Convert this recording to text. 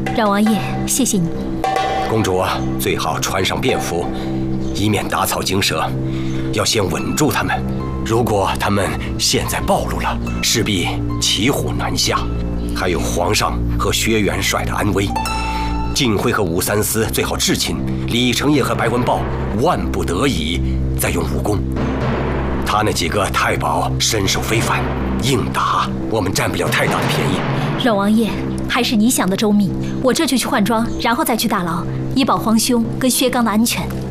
阮王爷，谢谢你。 公主最好穿上便服，以免打草惊蛇。要先稳住他们，如果他们现在暴露了，势必骑虎难下。还有皇上和薛元帅的安危，晋晖和武三思最好至亲，李成业和白文豹万不得已再用武功。他那几个太保身手非凡，硬打我们占不了太大的便宜。 阮王爷，还是你想的周密。我这就去换装，然后再去大牢，以保皇兄跟薛刚的安全。